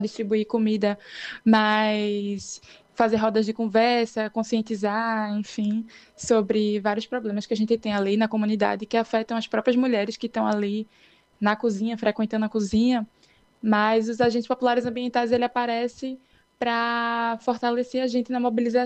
distribuir comida, mas fazer rodas de conversa, conscientizar, enfim, sobre vários problemas que a gente tem ali na comunidade que afetam as próprias mulheres que estão ali na cozinha, frequentando a cozinha, mas os agentes populares ambientais ele aparece para fortalecer a gente na mobilização